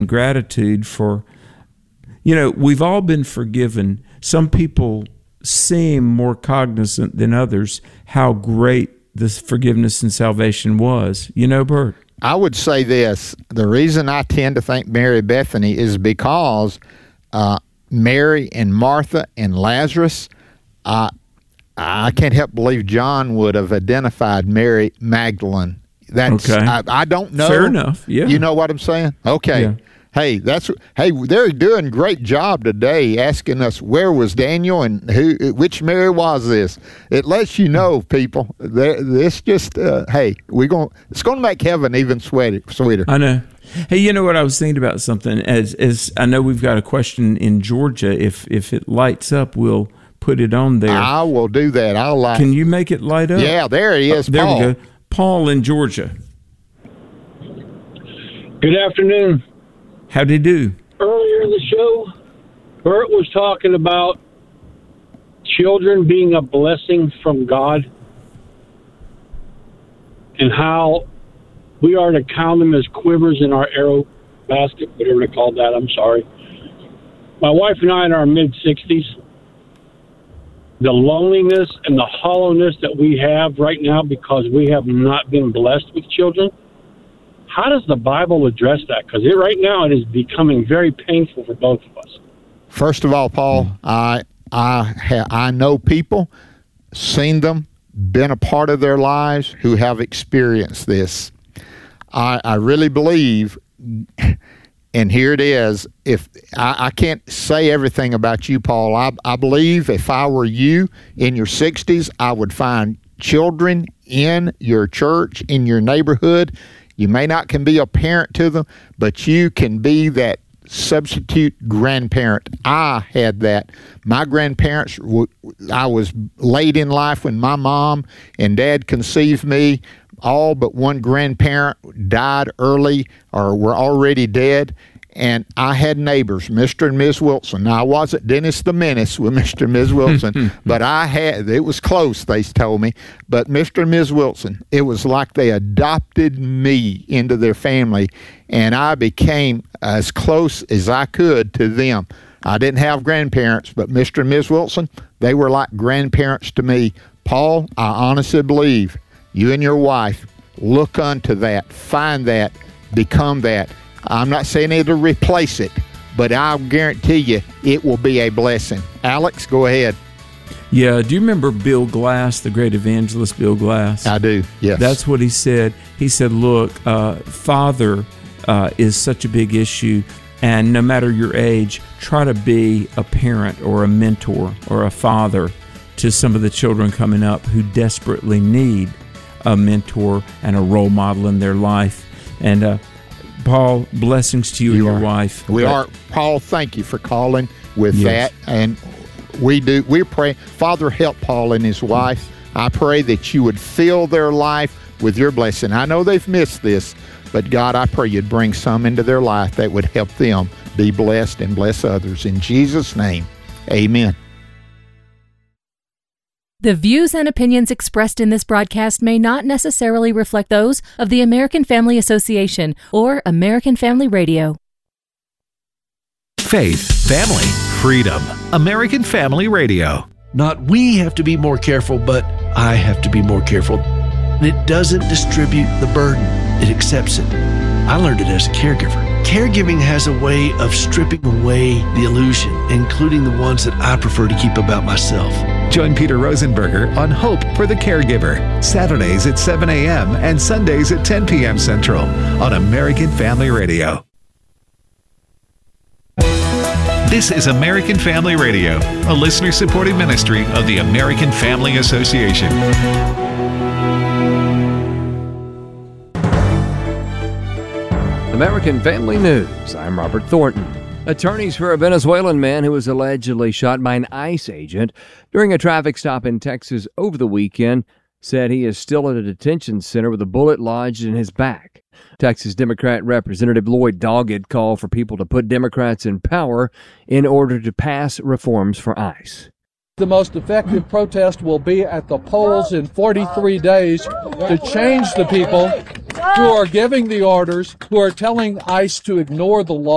gratitude for, we've all been forgiven. Some people seem more cognizant than others how great this forgiveness and salvation was. Bert? I would say this. The reason I tend to think Mary Bethany is because Mary and Martha and Lazarus, I can't help believe John would have identified Mary Magdalene. That's okay. I don't know. Fair enough. Yeah. You know what I'm saying? Okay. Yeah. Hey, they're doing a great job today asking us where was Daniel and which Mary was this. It lets you know, people. This just it's going to make heaven even sweeter. I know. Hey, you know what I was thinking about something as I know we've got a question in Georgia. If it lights up, we'll put it on there. I will do that. Can you make it light up? Yeah, there he is. There Paul. we go. Paul in Georgia. Good afternoon. How'd he do? Earlier in the show, Bert was talking about children being a blessing from God and how we are to count them as quivers in our arrow basket, whatever they call that. I'm sorry. My wife and I in our mid-60s, the loneliness and the hollowness that we have right now because we have not been blessed with children, how does the Bible address that? Because right now it is becoming very painful for both of us. First of all, Paul, I know people, seen them, been a part of their lives who have experienced this. I really believe, and here it is, if I can't say everything about you, Paul, I believe if I were you in your 60s, I would find children in your church, in your neighborhood. You may not can be a parent to them, but you can be that substitute grandparent. I had that. My grandparents, I was late in life when my mom and dad conceived me. All but one grandparent died early or were already dead. And I had neighbors, Mr. and Ms. Wilson. Now, I wasn't Dennis the Menace with Mr. and Ms. Wilson, but it was close, they told me. But Mr. and Ms. Wilson, it was like they adopted me into their family, and I became as close as I could to them. I didn't have grandparents, but Mr. and Ms. Wilson, they were like grandparents to me. Paul, I honestly believe you and your wife look unto that, find that, become that. I'm not saying it'll replace it, but I'll guarantee you it will be a blessing. Alex, go ahead. Yeah, do you remember Bill Glass, the great evangelist Bill Glass? I do, yes. That's what he said. He said, look, father is such a big issue, and no matter your age, try to be a parent or a mentor or a father to some of the children coming up who desperately need a mentor and a role model in their life. And Paul, blessings to you and your wife. We are. Paul, thank you for calling with that. And we're praying. Father, help Paul and his wife. I pray that you would fill their life with your blessing. I know they've missed this, but God, I pray you'd bring some into their life that would help them be blessed and bless others. In Jesus' name, amen. The views and opinions expressed in this broadcast may not necessarily reflect those of the American Family Association or American Family Radio. Faith, family, freedom. American Family Radio. Not we have to be more careful, but I have to be more careful. It doesn't distribute the burden. It accepts it. I learned it as a caregiver. Caregiving has a way of stripping away the illusion, including the ones that I prefer to keep about myself. Join Peter Rosenberger on Hope for the Caregiver, Saturdays at 7 a.m. and Sundays at 10 p.m. Central on American Family Radio. This is American Family Radio, a listener-supported ministry of the American Family Association. American Family News. I'm Robert Thornton. Attorneys for a Venezuelan man who was allegedly shot by an ICE agent during a traffic stop in Texas over the weekend said he is still at a detention center with a bullet lodged in his back. Texas Democrat Representative Lloyd Doggett called for people to put Democrats in power in order to pass reforms for ICE. The most effective protest will be at the polls in 43 days to change the people who are giving the orders, who are telling ICE to ignore the law.